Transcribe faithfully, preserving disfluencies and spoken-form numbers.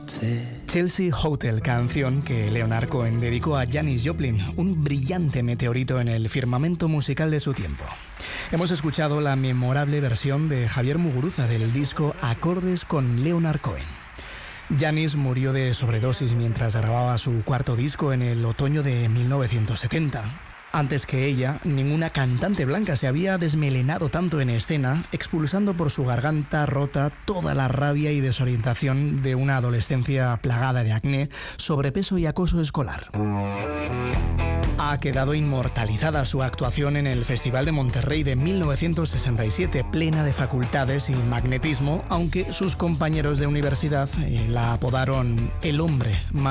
Chelsea Hotel, canción que Leonard Cohen dedicó a Janis Joplin, un brillante meteorito en el firmamento musical de su tiempo. Hemos escuchado la memorable versión de Javier Muguruza del disco Acordes con Leonard Cohen. Janis murió de sobredosis mientras grababa su cuarto disco en el otoño de mil novecientos setenta. Antes que ella, ninguna cantante blanca se había desmelenado tanto en escena, expulsando por su garganta rota toda la rabia y desorientación de una adolescencia plagada de acné, sobrepeso y acoso escolar. Ha quedado inmortalizada su actuación en el Festival de Monterrey de mil novecientos sesenta y siete, plena de facultades y magnetismo, aunque sus compañeros de universidad eh, la apodaron el hombre más